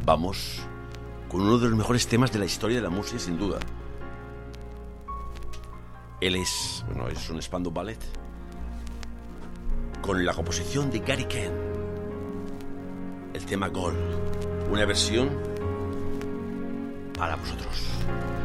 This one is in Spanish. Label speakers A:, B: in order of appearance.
A: vamos con uno de los mejores temas de la historia de la música, sin duda. Él es un Spandau Ballet con la composición de Gary Kent, el tema Gold, una versión para vosotros.